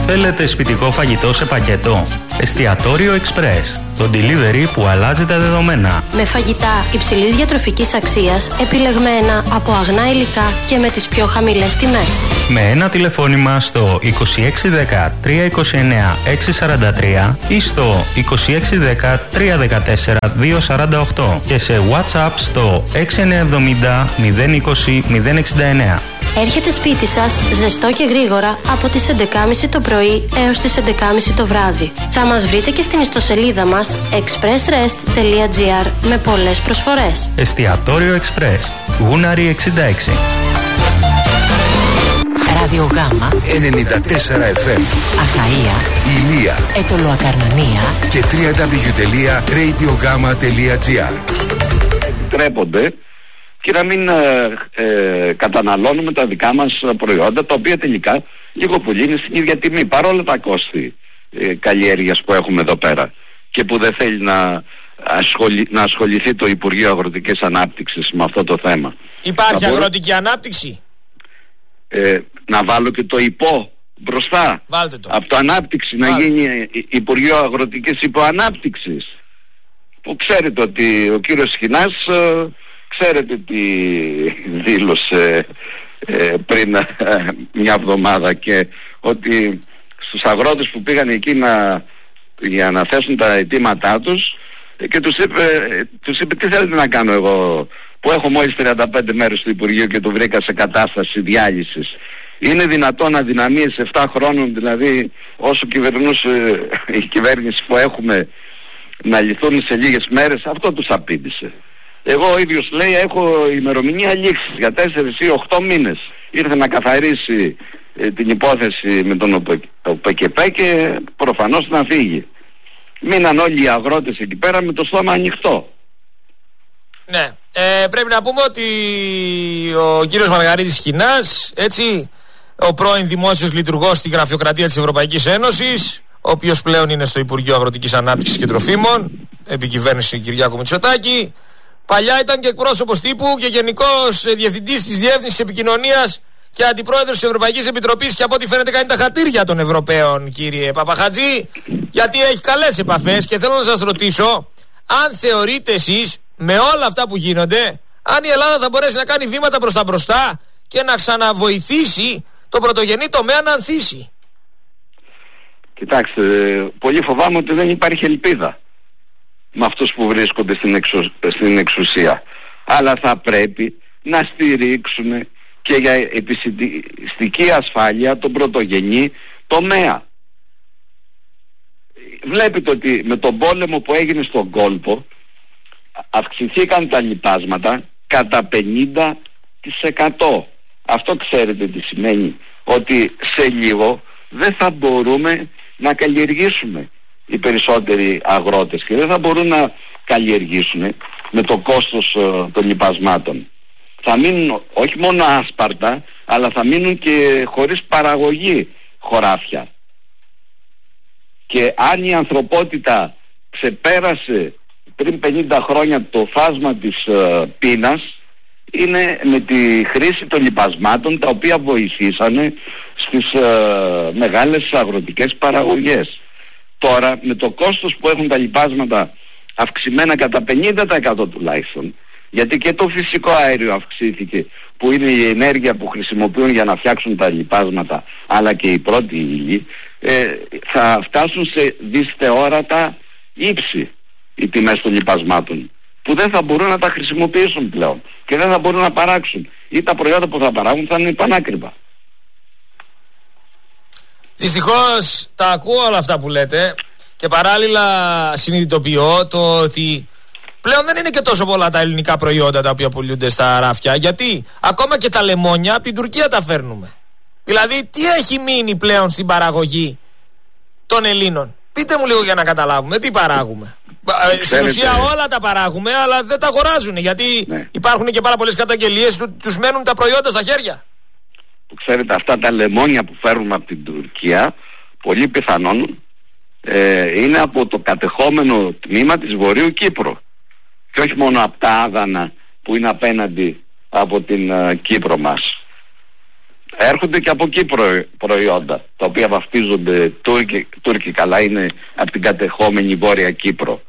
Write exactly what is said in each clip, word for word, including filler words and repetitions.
Θέλετε σπιτικό φαγητό σε πακέτο? Εστιατόριο Express. Το delivery που αλλάζει τα δεδομένα. Με φαγητά υψηλής διατροφικής αξίας, επιλεγμένα από αγνά υλικά και με τις πιο χαμηλές τιμές. Με ένα τηλεφώνημα στο είκοσι έξι δέκα τριακόσια είκοσι εννέα εξακόσια σαράντα τρία ή στο είκοσι έξι δέκα τριακόσια δεκατέσσερα διακόσια σαράντα οκτώ και σε WhatsApp στο έξι εννιά εβδομήντα μηδέν είκοσι μηδέν εξήντα εννέα. Έρχεται σπίτι σας ζεστό και γρήγορα από τις έντεκα και μισή το πρωί έως τις έντεκα και μισή το βράδυ. Θα μας βρείτε και στην ιστοσελίδα μας expressrest τελεία gr με πολλές προσφορές. Εστιατόριο Express. Γούναρη εξήντα έξι. Ραδιογάμα ενενήντα τέσσερα εφ εμ Αχαΐα, Ηλία, Ετωλοακαρνανία και double-u double-u double-u τελεία radiogama τελεία gr. Τρέπονται και να μην ε, ε, καταναλώνουμε τα δικά μας προϊόντα, τα οποία τελικά λίγο πολύ είναι στην ίδια τιμή, παρόλα τα κόστη ε, καλλιέργειας που έχουμε εδώ πέρα και που δεν θέλει να, ασχολη, να ασχοληθεί το Υπουργείο Αγροτικής Ανάπτυξης με αυτό το θέμα. Υπάρχει να αγροτική μπορώ... ανάπτυξη? Ε, να βάλω και το υπό μπροστά. Βάλτε το. Από το ανάπτυξη Βάλτε. να γίνει Υπουργείο Αγροτικής Υποανάπτυξης, που ξέρετε ότι ο κύριος Σχοινάς ε, ξέρετε τι δήλωσε ε, πριν ε, μια εβδομάδα, και ότι στους αγρότες που πήγαν εκεί να, για να θέσουν τα αιτήματά τους, ε, και τους είπε, ε, τους είπε τι θέλετε να κάνω εγώ που έχω μόλις τριάντα πέντε μέρες στο Υπουργείο και το βρήκα σε κατάσταση διάλυσης? Είναι δυνατόν αδυναμίες επτά χρόνων, δηλαδή όσο κυβερνούσε η κυβέρνηση που έχουμε, να λυθούν σε λίγες μέρες? Αυτό τους απήντησε. Εγώ ο ίδιος, λέει, έχω ημερομηνία λήξης για τέσσερις ή οκτώ μήνες. Ήρθε να καθαρίσει ε, την υπόθεση με τον ΟΠΕΚΕΠΕ και προφανώς να φύγει. Μείναν όλοι οι αγρότες εκεί πέρα με το στόμα ανοιχτό. Ναι, ε, πρέπει να πούμε ότι ο κύριος Μαργαρίτης Σχοινάς, έτσι, ο πρώην δημόσιος λειτουργός στη Γραφειοκρατία της Ευρωπαϊκής Ένωσης, ο οποίος πλέον είναι στο Υπουργείο Αγροτικής Ανάπτυξης και Τροφίμων, επί κυβέρνηση Κυριάκου Μητσοτάκη. Παλιά ήταν και εκπρόσωπος τύπου και γενικός διευθυντής της Διεύθυνσης Επικοινωνίας και αντιπρόεδρος της Ευρωπαϊκής Επιτροπής, και από ό,τι φαίνεται κάνει τα χατήρια των Ευρωπαίων, κύριε Παπαχατζή, γιατί έχει καλές επαφές. Και θέλω να σας ρωτήσω, αν θεωρείτε εσείς, με όλα αυτά που γίνονται, αν η Ελλάδα θα μπορέσει να κάνει βήματα προς τα μπροστά και να ξαναβοηθήσει το πρωτογενή τομέα να ανθίσει? Κοιτάξτε, πολύ φοβάμαι ότι δεν υπάρχει ελπίδα με αυτούς που βρίσκονται στην, εξου, στην εξουσία. Αλλά θα πρέπει να στηρίξουν και για επιστημιστική ασφάλεια τον πρωτογενή τομέα. Βλέπετε ότι με τον πόλεμο που έγινε στον κόλπο αυξηθήκαν τα λιπάσματα κατά πενήντα τοις εκατό. Αυτό ξέρετε τι σημαίνει? Ότι σε λίγο δεν θα μπορούμε να καλλιεργήσουμε οι περισσότεροι αγρότες, και δεν θα μπορούν να καλλιεργήσουν με το κόστος uh, των λιπασμάτων. Θα μείνουν όχι μόνο άσπαρτα, αλλά θα μείνουν και χωρίς παραγωγή χωράφια. Και αν η ανθρωπότητα ξεπέρασε πριν πενήντα χρόνια το φάσμα της uh, πείνας, είναι με τη χρήση των λιπασμάτων, τα οποία βοηθήσανε στις uh, μεγάλες αγροτικές παραγωγές. Τώρα με το κόστος που έχουν τα λιπάσματα αυξημένα κατά πενήντα τοις εκατό τουλάχιστον, γιατί και το φυσικό αέριο αυξήθηκε, που είναι η ενέργεια που χρησιμοποιούν για να φτιάξουν τα λιπάσματα, αλλά και η πρώτη ύλη, ε, θα φτάσουν σε δυσθεώρατα ύψη οι τιμές των λιπασμάτων, που δεν θα μπορούν να τα χρησιμοποιήσουν πλέον και δεν θα μπορούν να παράξουν, ή τα προϊόντα που θα παράγουν θα είναι πανάκριβα. Δυστυχώς τα ακούω όλα αυτά που λέτε, και παράλληλα συνειδητοποιώ το ότι πλέον δεν είναι και τόσο πολλά τα ελληνικά προϊόντα τα οποία πουλούνται στα ράφια, γιατί ακόμα και τα λεμόνια από την Τουρκία τα φέρνουμε. Δηλαδή τι έχει μείνει πλέον στην παραγωγή των Ελλήνων? Πείτε μου λίγο για να καταλάβουμε τι παράγουμε. Ξέρετε, στην ουσία όλα τα παράγουμε, αλλά δεν τα αγοράζουν, γιατί ναι, υπάρχουν και πάρα πολλές καταγγελίες, τους μένουν τα προϊόντα στα χέρια. Ξέρετε, αυτά τα λεμόνια που φέρνουμε από την Τουρκία, πολύ πιθανόν ε, είναι από το κατεχόμενο τμήμα της Βορείου Κύπρου, και όχι μόνο από τα άδανα που είναι απέναντι από την uh, Κύπρο μας. Έρχονται και από εκεί προϊόντα, τα οποία βαφτίζονται Τούρκοι, Τούρκοι καλά, είναι από την κατεχόμενη Βόρεια Κύπρο.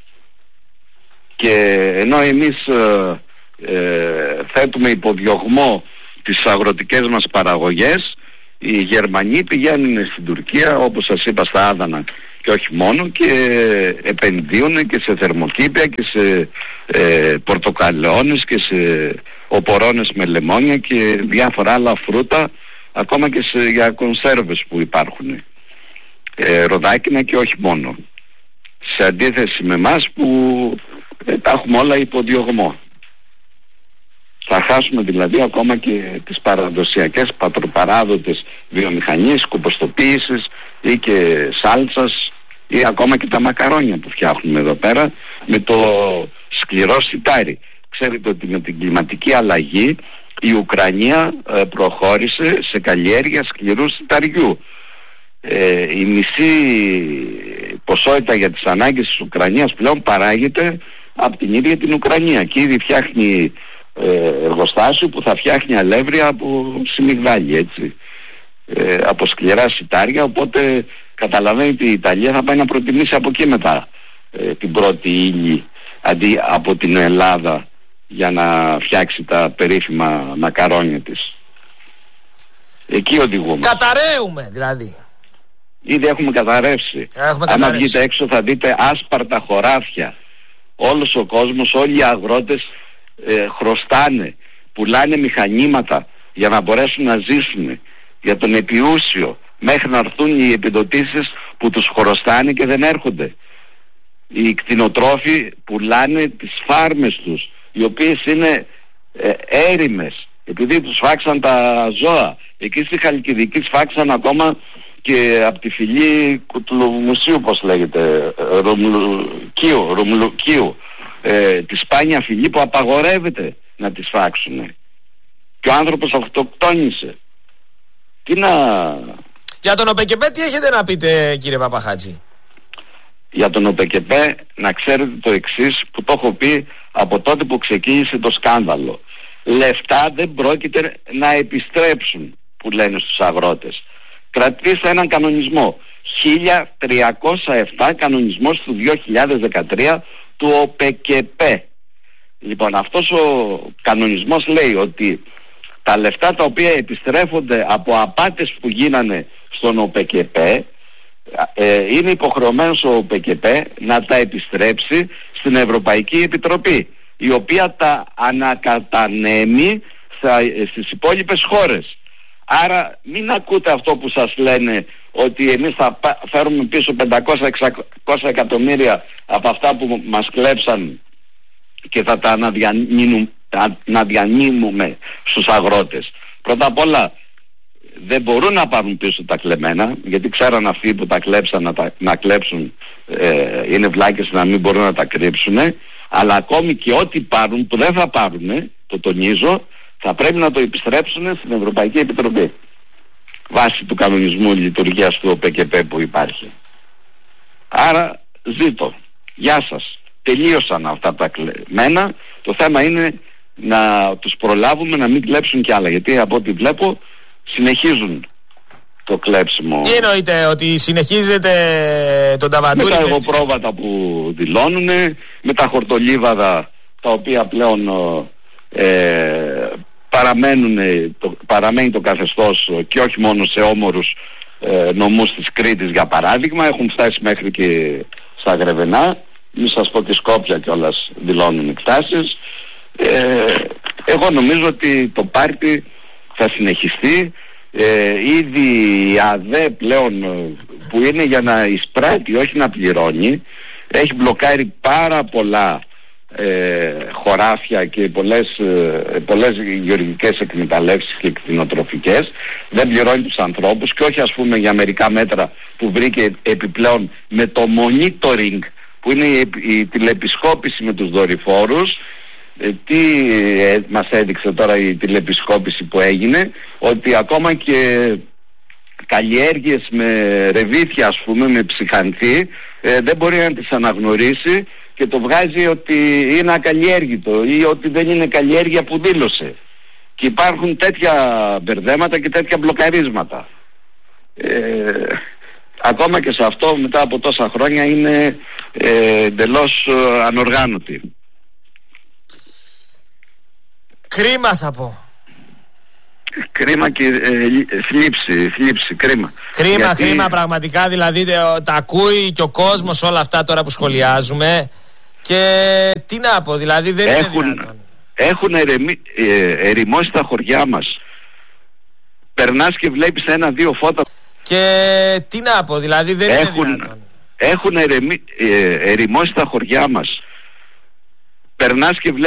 Και ενώ εμείς ε, ε, θέτουμε υποδιωγμό τις αγροτικές μας παραγωγές, οι Γερμανοί πηγαίνουν στην Τουρκία, όπως σας είπα, στα Άδανα και όχι μόνο, και επενδύουν και σε θερμοκήπια και σε ε, πορτοκαλαιώνες και σε οπορώνες με λεμόνια και διάφορα άλλα φρούτα, ακόμα και σε, για κονσέρβες που υπάρχουν, ε, ροδάκινα και όχι μόνο, σε αντίθεση με εμάς που ε, τα έχουμε όλα υποδιωγμό. Θα χάσουμε δηλαδή ακόμα και τις παραδοσιακές πατροπαράδοτες βιομηχανίες κουποστοποίησης ή και σάλτσας ή ακόμα και τα μακαρόνια που φτιάχνουμε εδώ πέρα με το σκληρό σιτάρι. Ξέρετε ότι με την κλιματική αλλαγή η Ουκρανία ε, προχώρησε σε καλλιέργεια σκληρού σιταριού. Ε, η μισή ποσότητα για τις ανάγκες της Ουκρανίας πλέον παράγεται από την ίδια την Ουκρανία και ήδη φτιάχνει ε, εργοστάσιο που θα φτιάχνει αλεύρια από σιμιγδάλι, έτσι, ε, από σκληρά σιτάρια, οπότε καταλαβαίνετε ότι η Ιταλία θα πάει να προτιμήσει από εκεί μετά ε, την πρώτη ύλη αντί από την Ελλάδα για να φτιάξει τα περίφημα μακαρόνια της. Εκεί οδηγούμε. Καταραίουμε δηλαδή. Ήδη έχουμε καταρρεύσει. Έχουμε Αν καταρρεύσει. βγείτε έξω θα δείτε άσπαρτα χωράφια. Όλος ο κόσμος, όλοι οι αγρότες ε, χρωστάνε, πουλάνε μηχανήματα για να μπορέσουν να ζήσουν για τον επιούσιο, μέχρι να έρθουν οι επιδοτήσεις που τους χρωστάνε και δεν έρχονται. Οι κτηνοτρόφοι πουλάνε τις φάρμες τους, οι οποίες είναι ε, έρημες, επειδή τους φάξαν τα ζώα. Εκεί στη Χαλκιδική σφάξαν ακόμα και από τη φυλή Κουτλομουσίου, πώς λέγεται, Ρουμλουκίου, Ρουμλουκίου, ε, τη σπάνια φυλή που απαγορεύεται να τη σφάξουν. Και ο άνθρωπος αυτοκτόνησε. Τι να... Για τον ΟΠΕΚΕΠΕ τι έχετε να πείτε, κύριε Παπαχάτζη? Για τον ΟΠΕΚΕΠΕ να ξέρετε το εξής που το έχω πει από τότε που ξεκίνησε το σκάνδαλο. Λεφτά δεν πρόκειται να επιστρέψουν, που λένε στους αγρότες. Κρατήστε έναν κανονισμό, χίλια τριακόσια επτά, κανονισμός του δύο χιλιάδες δεκατρία του ΟΠΕΚΕΠΕ. Λοιπόν, αυτός ο κανονισμός λέει ότι τα λεφτά τα οποία επιστρέφονται από απάτες που γίνανε στον ΟΠΕΚΕΠΕ, ε, είναι υποχρεωμένος ο ΟΠΕΚΕΠΕ να τα επιστρέψει στην Ευρωπαϊκή Επιτροπή, η οποία τα ανακατανέμει στα, στις υπόλοιπες χώρες. Άρα μην ακούτε αυτό που σας λένε ότι εμείς θα φέρουμε πίσω πεντακόσια με εξακόσια εκατομμύρια από αυτά που μας κλέψαν και θα τα αναδιανύμουμε στους αγρότες. Πρώτα απ' όλα δεν μπορούν να πάρουν πίσω τα κλεμμένα, γιατί ξέραν αυτοί που τα κλέψαν να, τα, να κλέψουν ε, είναι βλάκες να μην μπορούν να τα κρύψουν, αλλά ακόμη και ό,τι πάρουν που δεν θα πάρουν, το τονίζω, θα πρέπει να το επιστρέψουν στην Ευρωπαϊκή Επιτροπή βάσει του κανονισμού λειτουργίας του ΟΠΕΚΕΠΕ που υπάρχει. Άρα ζήτω, γεια σας, τελείωσαν αυτά τα κλεμμένα, το θέμα είναι να τους προλάβουμε να μην κλέψουν κι άλλα, γιατί από ό,τι βλέπω συνεχίζουν το κλέψιμο. Τι εννοείτε, ότι συνεχίζετε τον ταβαντούρι? Με τα εγωπρόβατα που δηλώνουν, με τα χορτολίβαδα τα οποία πλέον ε, παραμένουν, το, παραμένει το καθεστώς και όχι μόνο σε όμορους ε, νομούς της Κρήτης για παράδειγμα, έχουν φτάσει μέχρι και στα Γρεβενά, μη σας πω τη Σκόπια κιόλας δηλώνουν εκτάσεις. Ε, εγώ νομίζω ότι το πάρτι θα συνεχιστεί. Ε, ήδη η ΑΔΕ πλέον που είναι για να εισπράττει όχι να πληρώνει, έχει μπλοκάρει πάρα πολλά ε, χωράφια και πολλές, ε, πολλές γεωργικές εκμεταλλεύσεις και κτηνοτροφικές, δεν πληρώνει τους ανθρώπους και όχι ας πούμε για μερικά μέτρα που βρήκε επιπλέον με το monitoring που είναι η, η τηλεπισκόπηση με τους δορυφόρους. Ε, τι ε, μας έδειξε τώρα η τηλεπισκόπηση που έγινε, ότι ακόμα και καλλιέργειες με ρεβίθια ας πούμε, με ψυχανθή, ε, δεν μπορεί να τις αναγνωρίσει και το βγάζει ότι είναι ακαλλιέργητο ή ότι δεν είναι καλλιέργεια που δήλωσε. και υπάρχουν τέτοια μπερδέματα και τέτοια μπλοκαρίσματα. Ε, ακόμα και σε αυτό μετά από τόσα χρόνια είναι ε, εντελώς ε, ανοργάνωτη. Κρίμα θα πω. Κρίμα και ε, θλίψη, θλίψη, κρίμα. Κρίμα, Γιατί... κρίμα πραγματικά, δηλαδή τα ακούει και ο κόσμος όλα αυτά τώρα που σχολιάζουμε και τι να πω, δηλαδή δεν έχουν, είναι δυνατόν. Έχουν ερεμι, ε, ερημώσει τα χωριά μας. Περνάς και βλέπεις ένα-δύο φώτα. Και τι να πω, δηλαδή δεν έχουν, είναι δυνατόν. Έχουν ερεμι, ε, ερημώσει τα χωριά μας. Περνάς και βλέπεις